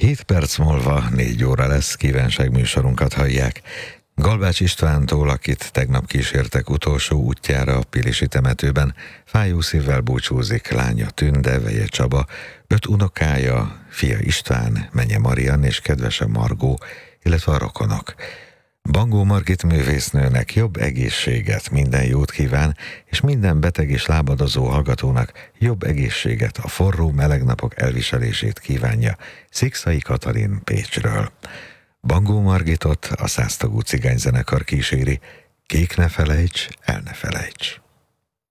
7 perc múlva 4 óra lesz, kívánságműsorunkat hallják. Galbács Istvántól, akit tegnap kísértek utolsó útjára a pilisi temetőben, fájó szívvel búcsúzik lánya Tünde, veje Csaba, 5 unokája, fia István, menye Marian és kedvese Margó, illetve a rokonok. Bangó Margit művésznőnek jobb egészséget, minden jót kíván, és minden beteg és lábadozó hallgatónak jobb egészséget, a forró, meleg napok elviselését kívánja Szikszai Katalin Pécsről. Bangó Margitot a 100 tagú cigányzenekar kíséri, Kék ne felejts, el ne felejts.